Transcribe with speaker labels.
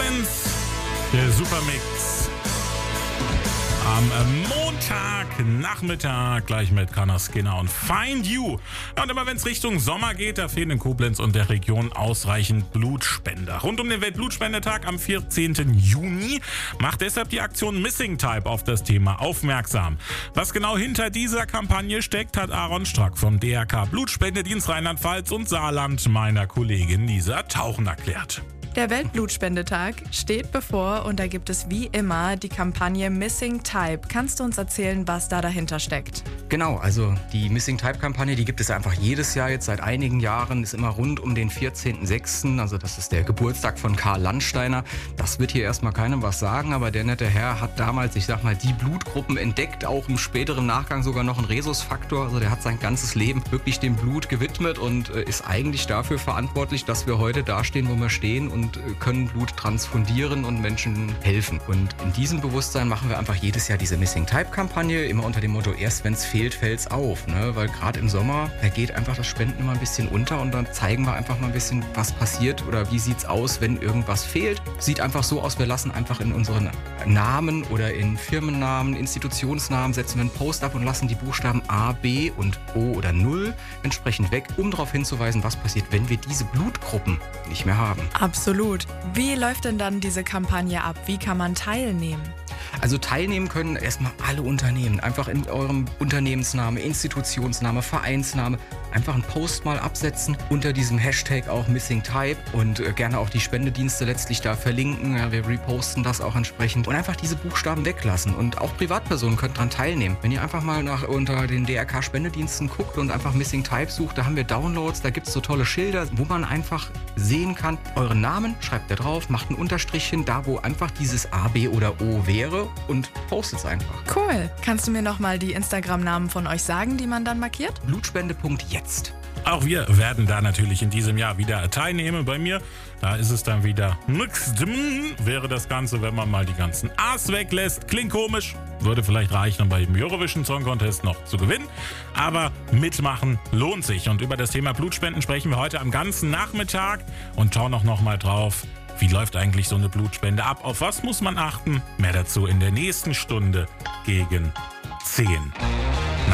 Speaker 1: Koblenz, der Supermix. Am Montagnachmittag gleich mit Kana Skinner und Find You. Ja, und immer wenn es Richtung Sommer geht, da fehlen in Koblenz und der Region ausreichend Blutspender. Rund um den Weltblutspendetag am 14. Juni macht deshalb die Aktion Missing Type auf das Thema aufmerksam. Was genau hinter dieser Kampagne steckt, hat Aaron Strack vom DRK Blutspendedienst Rheinland-Pfalz und Saarland meiner Kollegin Lisa Tauchen erklärt.
Speaker 2: Der Weltblutspendetag steht bevor und da gibt es wie immer die Kampagne Missing Type. Kannst du uns erzählen, was da dahinter steckt?
Speaker 3: Genau, also die Missing Type-Kampagne, die gibt es einfach jedes Jahr jetzt seit einigen Jahren, ist immer rund um den 14.06., also das ist der Geburtstag von Karl Landsteiner. Das wird hier erstmal keinem was sagen, aber der nette Herr hat damals, die Blutgruppen entdeckt, auch im späteren Nachgang sogar noch einen Rhesusfaktor. Also der hat sein ganzes Leben wirklich dem Blut gewidmet und ist eigentlich dafür verantwortlich, dass wir heute dastehen, wo wir stehen und können Blut transfundieren und Menschen helfen. Und in diesem Bewusstsein machen wir einfach jedes Jahr diese Missing Type-Kampagne, immer unter dem Motto, erst wenn es fehlt, fällt es auf. Ne? Weil gerade im Sommer, da geht einfach das Spenden immer ein bisschen unter und dann zeigen wir einfach mal ein bisschen, was passiert oder wie sieht es aus, wenn irgendwas fehlt. Sieht einfach so aus, wir lassen einfach in unseren Namen oder in Firmennamen, Institutionsnamen, setzen wir einen Post ab und lassen die Buchstaben A, B und O oder 0 entsprechend weg, um darauf hinzuweisen, was passiert, wenn wir diese Blutgruppen nicht mehr haben.
Speaker 2: Absolut. Wie läuft denn dann diese Kampagne ab? Wie kann man teilnehmen?
Speaker 3: Also teilnehmen können erstmal alle Unternehmen. Einfach in eurem Unternehmensname, Institutionsname, Vereinsname einfach einen Post mal absetzen unter diesem Hashtag auch Missing Type und gerne auch die Spendedienste letztlich da verlinken. Ja, wir reposten das auch entsprechend und einfach diese Buchstaben weglassen. Und auch Privatpersonen können daran teilnehmen. Wenn ihr einfach mal unter den DRK Spendediensten guckt und einfach Missing Type sucht, da haben wir Downloads, da gibt es so tolle Schilder, wo man einfach sehen kann, euren Namen schreibt da drauf, macht ein Unterstrichchen da, wo einfach dieses A, B oder O wäre und postet es einfach.
Speaker 2: Cool. Kannst du mir nochmal die Instagram-Namen von euch sagen, die man dann markiert?
Speaker 3: Blutspende.jetzt.
Speaker 1: Auch wir werden da natürlich in diesem Jahr wieder teilnehmen. Bei mir, da ist es dann wieder nix. Wäre das Ganze, wenn man mal die ganzen A's weglässt. Klingt komisch, würde vielleicht reichen, um bei dem Eurovision Song Contest noch zu gewinnen. Aber mitmachen lohnt sich. Und über das Thema Blutspenden sprechen wir heute am ganzen Nachmittag und schauen auch noch mal drauf, wie läuft eigentlich so eine Blutspende ab? Auf was muss man achten? Mehr dazu in der nächsten Stunde gegen 10.